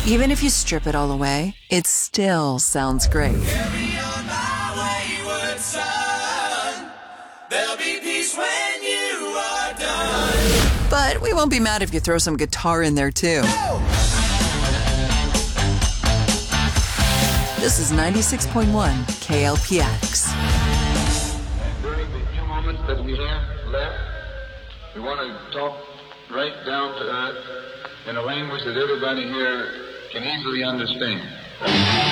Even if you strip it all away, it still sounds great. Carry on my wayward son. There'll be peace when you are done. But we won't be mad if you throw some guitar in there too. This is 96.1 KLPX. During the few moments that we have left, we want to talk right down to earth in a language that everybody here can easily understand.